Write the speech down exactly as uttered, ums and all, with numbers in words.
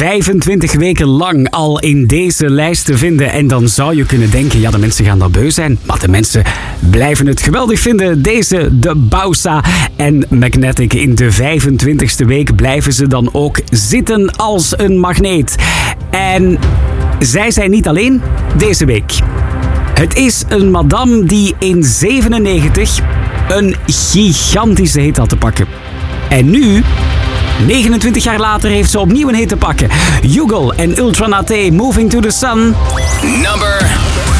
vijfentwintig weken lang al in deze lijst te vinden. En dan zou je kunnen denken, ja, de mensen gaan daar beu zijn. Maar de mensen blijven het geweldig vinden. Deze, de Bausa en Magnetic. In de vijfentwintigste week blijven ze dan ook zitten als een magneet. En zij zijn niet alleen deze week. Het is een madame die in zevenennegentig een gigantische hit had te pakken. En nu, negenentwintig jaar later, heeft ze opnieuw een hit te pakken. Yugal en Ultranate, Moving to the Sun. Number